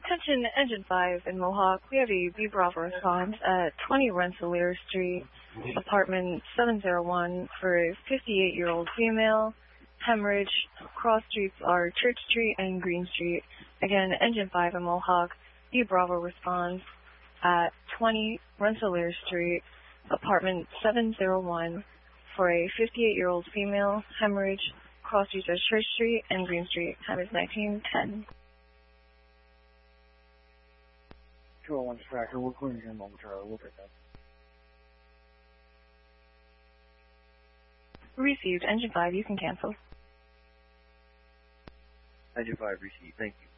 Attention Engine 5 in Mohawk. We have a B Bravo response at 20 Rensselaer Street, apartment 701 for a 58-year-old female. Hemorrhage. Cross streets are Church Street and Green Street. Again, Engine 5 in Mohawk. B Bravo responds at 20 Rensselaer Street, apartment 701 for a 58-year-old female. Hemorrhage. Cross streets are Church Street and Green Street. Time is 19:10. 201 Tracker, we're clearing here momentarily. We'll take that. Received. Engine 5, you can cancel. Engine 5 received. Thank you.